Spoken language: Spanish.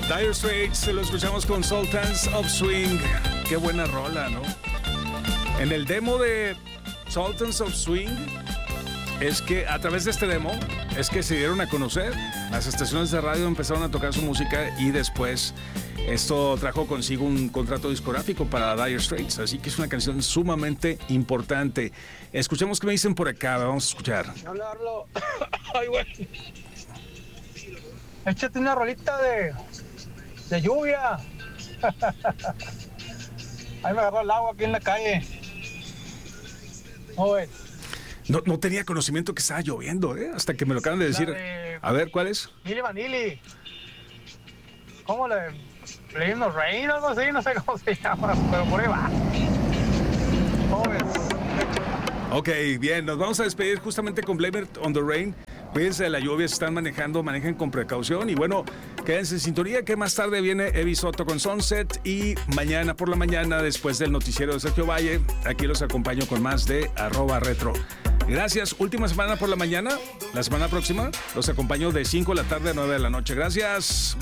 Dire Straits, lo escuchamos con Sultans of Swing. Qué buena rola, ¿no? En el demo de Sultans of Swing, es que a través de este demo, es que se dieron a conocer. Las estaciones de radio empezaron a tocar su música y después esto trajo consigo un contrato discográfico para Dire Straits. Así que es una canción sumamente importante. Escuchemos qué me dicen por acá, vamos a escuchar. Hablarlo. Ay, güey. Échate una rolita de lluvia. Ahí me agarró el agua aquí en la calle. Oye. No tenía conocimiento que estaba lloviendo, hasta que me lo acaban de decir. A ver, ¿cuál es? Milli Vanilli. ¿Cómo le Blame the Rain o algo así? No sé cómo se llama, pero por ahí va. Ok, bien, nos vamos a despedir justamente con Blame It on the Rain. Cuídense de la lluvia, si están manejando, manejen con precaución. Y bueno, quédense en sintonía, que más tarde viene Evi Soto con Sunset. Y mañana por la mañana, después del noticiero de Sergio Valle, aquí los acompaño con más de @retro. Gracias, última semana por la mañana. La semana próxima los acompaño de 5 de la tarde a 9 de la noche. Gracias.